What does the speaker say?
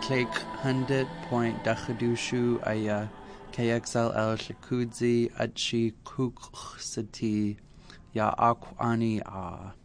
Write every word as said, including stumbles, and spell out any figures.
Cake hundred point Dachadushu Aya K X L L Shikudzi Achi Kuksati Ya Akwani Ah.